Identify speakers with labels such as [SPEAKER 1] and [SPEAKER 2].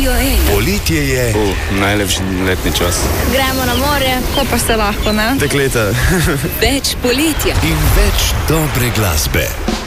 [SPEAKER 1] Radio 1.
[SPEAKER 2] Poletje je.
[SPEAKER 3] Najlepši letni čas.
[SPEAKER 1] Gremo na more, ko pa se lahko, ne?
[SPEAKER 3] Dekleta.
[SPEAKER 1] Več poletja.
[SPEAKER 2] In več dobre glasbe.